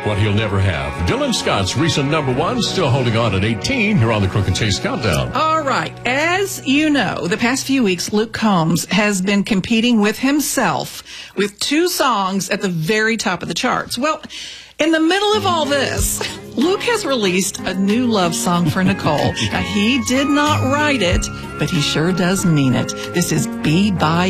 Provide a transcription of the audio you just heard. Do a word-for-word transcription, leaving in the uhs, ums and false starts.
what he'll never have. Dylan Scott's recent number one, still holding on at eighteen. Here on the Crook and Chase Countdown. All right. As you know, the past few weeks, Luke Combs has been competing with himself with two songs at the very top of the charts. Well, in the middle of all this, Luke has released a new love song for Nicole. Now, he did not write it, but he sure does mean it. This is Be By